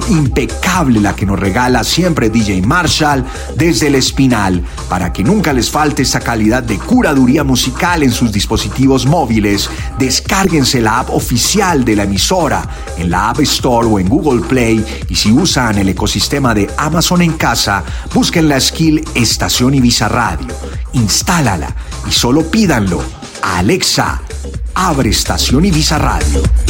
impecable la que nos regala siempre DJ Marshall desde El Espinal, para que nunca les falte esa calidad de curaduría musical en sus dispositivos móviles. Descárguense la app oficial de la emisora en la App Store o en Google Play, y si usan el ecosistema de Amazon en casa, busquen la skill Estación Ibiza Radio, instálala y solo pídanlo: Alexa, abre Estación Ibiza Radio.